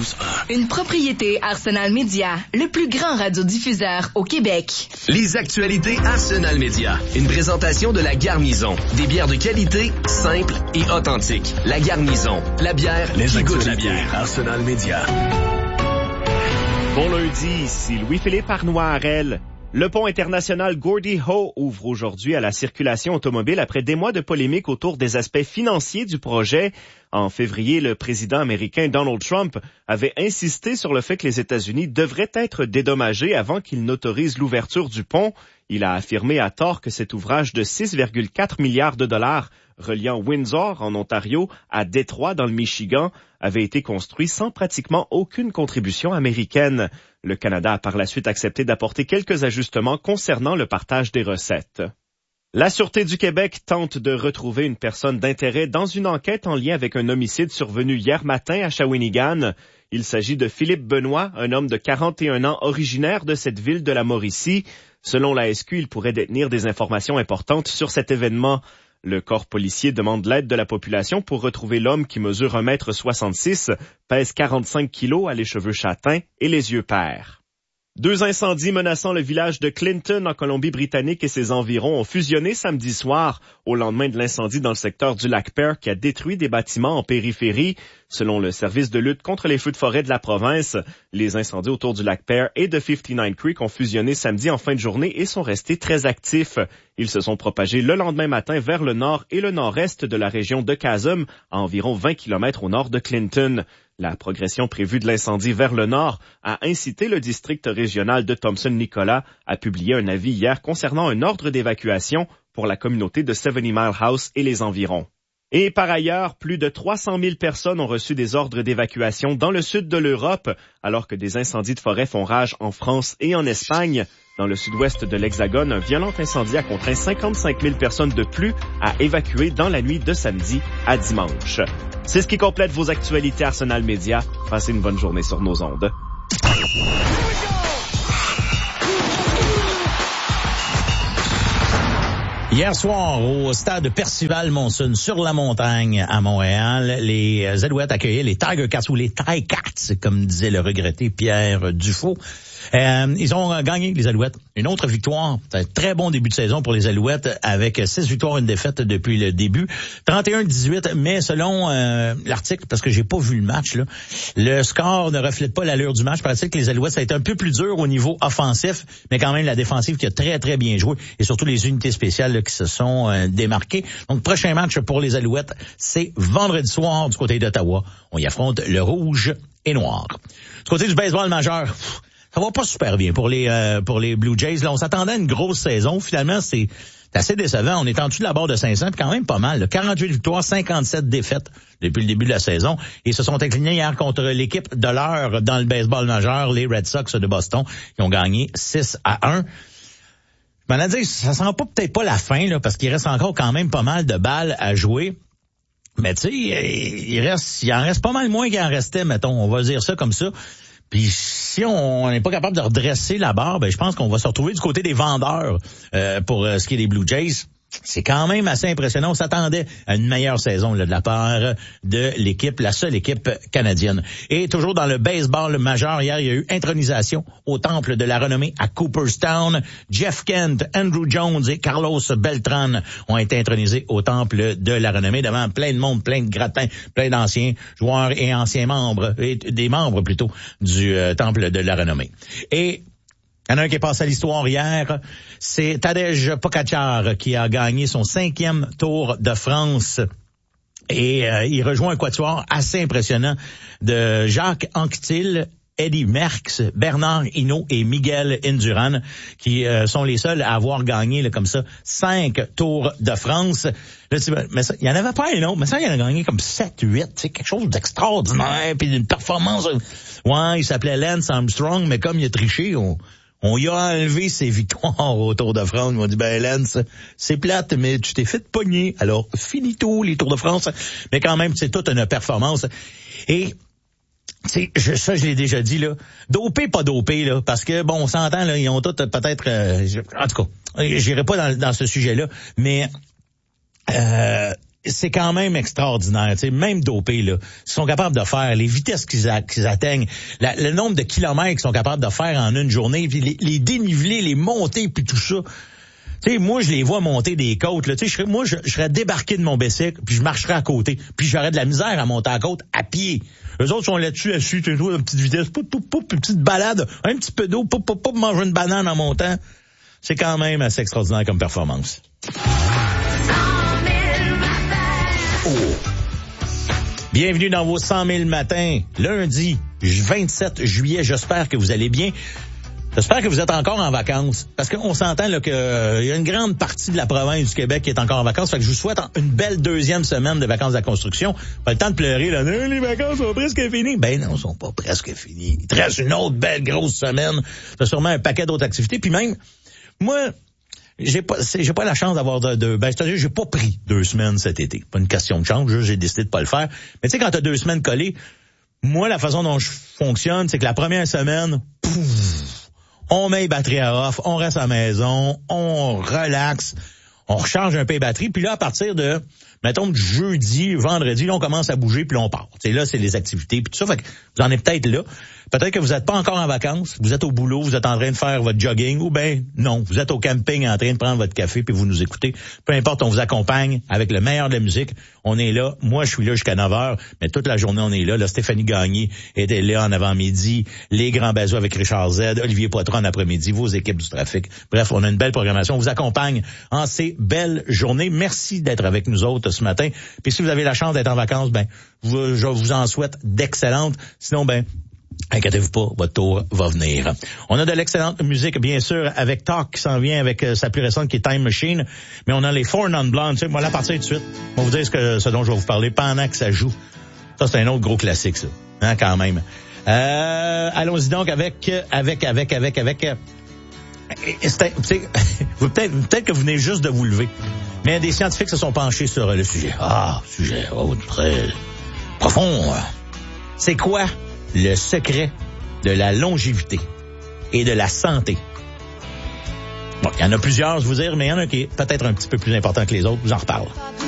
92.1. Une propriété Arsenal Media, le plus grand radiodiffuseur au Québec. Les actualités Arsenal Media. Une présentation de La Garnison. Des bières de qualité, simples et authentiques. La Garnison. La bière qui goûte la bière. Arsenal Media. Bon lundi, ici Louis-Philippe Arnoirel. Le pont international Gordie Howe ouvre aujourd'hui à la circulation automobile après des mois de polémique autour des aspects financiers du projet. En février, le président américain Donald Trump avait insisté sur le fait que les États-Unis devraient être dédommagés avant qu'il n'autorise l'ouverture du pont. Il a affirmé à tort que cet ouvrage de 6,4 milliards de dollars reliant Windsor, en Ontario, à Détroit, dans le Michigan, avait été construit sans pratiquement aucune contribution américaine. Le Canada a par la suite accepté d'apporter quelques ajustements concernant le partage des recettes. La Sûreté du Québec tente de retrouver une personne d'intérêt dans une enquête en lien avec un homicide survenu hier matin à Shawinigan. Il s'agit de Philippe Benoît, un homme de 41 ans originaire de cette ville de la Mauricie. Selon la SQ, il pourrait détenir des informations importantes sur cet événement. Le corps policier demande l'aide de la population pour retrouver l'homme qui mesure 1,66 m, pèse 45 kilos, a les cheveux châtains et les yeux pairs. 2 incendies menaçant le village de Clinton en Colombie-Britannique et ses environs ont fusionné samedi soir au lendemain de l'incendie dans le secteur du lac Pearl qui a détruit des bâtiments en périphérie. Selon le service de lutte contre les feux de forêt de la province, les incendies autour du lac Pearl et de 59 Creek ont fusionné samedi en fin de journée et sont restés très actifs. Ils se sont propagés le lendemain matin vers le nord et le nord-est de la région de Chasm, à environ 20 km au nord de Clinton. La progression prévue de l'incendie vers le nord a incité le district régional de Thompson-Nicolas à publier un avis hier concernant un ordre d'évacuation pour la communauté de 70 Mile House et les environs. Et par ailleurs, plus de 300 000 personnes ont reçu des ordres d'évacuation dans le sud de l'Europe, alors que des incendies de forêt font rage en France et en Espagne. Dans le sud-ouest de l'Hexagone, un violent incendie a contraint 55 000 personnes de plus à évacuer dans la nuit de samedi à dimanche. C'est ce qui complète vos actualités Arsenal Media. Passez une bonne journée sur nos ondes. Hier soir, au stade Percival-Monson, sur la montagne à Montréal, les Alouettes accueillaient les Tiger Cats, ou les Ticats, comme disait le regretté Pierre Dufault. Ils ont gagné, les Alouettes. Une autre victoire. C'est un très bon début de saison pour les Alouettes, avec 6 victoires, une défaite depuis le début. 31-18, mais selon l'article, parce que j'ai pas vu le match, là, le score ne reflète pas l'allure du match. Il paraît que les Alouettes, ça a été un peu plus dur au niveau offensif, mais quand même la défensive qui a très, très bien joué, et surtout les unités spéciales là, qui se sont démarquées. Donc, prochain match pour les Alouettes, c'est vendredi soir du côté d'Ottawa. On y affronte le rouge et noir. Du côté du baseball majeur, ça va pas super bien pour les Blue Jays. Là, on s'attendait à une grosse saison. Finalement, c'est assez décevant. On est en dessous de la barre de 500, puis quand même pas mal. Là. 48 victoires, 57 défaites depuis le début de la saison. Ils se sont inclinés hier contre l'équipe de l'heure dans le baseball majeur, les Red Sox de Boston, qui ont gagné 6-1. Je m'en ai dit, ça sent peut-être pas la fin, là, parce qu'il reste encore quand même pas mal de balles à jouer. Mais tu sais, il en reste pas mal moins qu'il en restait, mettons. On va dire ça comme ça. Puis si on n'est pas capable de redresser la barre, ben je pense qu'on va se retrouver du côté des vendeurs pour ce qui est des Blue Jays. C'est quand même assez impressionnant. On s'attendait à une meilleure saison là, de la part de l'équipe, la seule équipe canadienne. Et toujours dans le baseball majeur, hier, il y a eu intronisation au Temple de la Renommée à Cooperstown. Jeff Kent, Andrew Jones et Carlos Beltran ont été intronisés au Temple de la Renommée devant plein de monde, plein de gratins, plein d'anciens joueurs et anciens membres, et des membres plutôt, du Temple de la Renommée. Et il y en a un qui est passé à l'histoire hier, c'est Tadej Pogačar qui a gagné son 5e Tour de France. Et il rejoint un quatuor assez impressionnant de Jacques Anquetil, Eddie Merckx, Bernard Hinault et Miguel Indurain, qui sont les seuls à avoir gagné là, comme ça 5 Tours de France. Là, mais ça, il y en avait pas un autre, mais ça, il en a gagné comme 7-8, c'est quelque chose d'extraordinaire, puis d'une performance. Ouais, il s'appelait Lance Armstrong, mais comme il a triché, on y a enlevé ses victoires au Tour de France. Ils m'ont dit, ben Lance, c'est plate, mais tu t'es fait pogner. Alors, finito les Tours de France. Mais quand même, c'est toute une performance. Et ça, je l'ai déjà dit, là. Dopé, pas dopé, là. Parce que, bon, on s'entend, là, ils ont tous peut-être... en tout cas, j'irai pas dans ce sujet-là. Mais c'est quand même extraordinaire. Tu sais, même dopés, là, ils sont capables de faire les vitesses qu'ils atteignent, le nombre de kilomètres qu'ils sont capables de faire en une journée, puis les dénivelés, les montées, puis tout ça. Tu sais, moi, je les vois monter des côtes, là. Tu sais, je serais débarqué de mon bicycle, puis je marcherais à côté, puis j'aurais de la misère à monter à côte à pied. Eux autres sont là-dessus, assis, tu vois, une petite vitesse, poup, poup, poup, une petite balade, un petit peu d'eau, poup, poup, poup, manger une banane en montant. C'est quand même assez extraordinaire comme performance. Oh. Bienvenue dans vos 100 000 matins, lundi 27 juillet. J'espère que vous allez bien. J'espère que vous êtes encore en vacances, parce qu'on s'entend là que y a une grande partie de la province du Québec qui est encore en vacances. Fait que je vous souhaite une belle deuxième semaine de vacances de la construction. Pas le temps de pleurer là. Les vacances sont presque finies. Ben non, elles sont pas presque finies. Il te reste une autre belle grosse semaine. T'as sûrement un paquet d'autres activités. Puis même, moi, j'ai pas la chance d'avoir c'est-à-dire j'ai pas pris 2 semaines cet été. Pas une question de chance, j'ai décidé de pas le faire. Mais tu sais, quand t'as 2 semaines collées, moi, la façon dont je fonctionne, c'est que la première semaine, on met les batteries à off, on reste à la maison, on relaxe, on recharge un peu les batteries, puis là, à partir de, mettons, jeudi, vendredi, là, on commence à bouger, puis là, on part. Tu sais, là, c'est les activités, puis tout ça, fait que vous en êtes peut-être là. Peut-être que vous n'êtes pas encore en vacances, vous êtes au boulot, vous êtes en train de faire votre jogging, ou ben non, vous êtes au camping en train de prendre votre café, puis vous nous écoutez. Peu importe, on vous accompagne avec le meilleur de la musique. On est là, moi je suis là jusqu'à 9h, mais toute la journée on est là. Là, Stéphanie Gagné était là en avant-midi, les Grands Bazous avec Richard Z, Olivier Poitras en après-midi, vos équipes du trafic. Bref, on a une belle programmation. On vous accompagne en ces belles journées. Merci d'être avec nous autres ce matin. Puis si vous avez la chance d'être en vacances, ben je vous en souhaite d'excellentes. Sinon, ben inquiétez-vous pas, votre tour va venir. On a de l'excellente musique, bien sûr, avec Talk qui s'en vient avec sa plus récente qui est Time Machine. Mais on a les Four Non Blondes. Tu sais, voilà, à partir de suite, on va vous dire ce dont je vais vous parler pendant que ça joue. Ça, c'est un autre gros classique, ça. Hein, quand même. Allons-y donc avec peut-être que vous venez juste de vous lever. Mais des scientifiques se sont penchés sur le sujet. Sujet très profond. C'est quoi le secret de la longévité et de la santé? Bon, il y en a plusieurs, je vous dire, mais il y en a un qui est peut-être un petit peu plus important que les autres. Je vous en reparle.